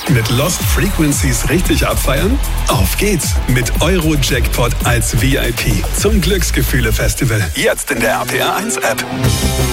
Mit Lost Frequencies richtig abfeiern? Auf geht's mit Euro-Jackpot als VIP zum Glücksgefühle-Festival. Jetzt in der RPR 1 App.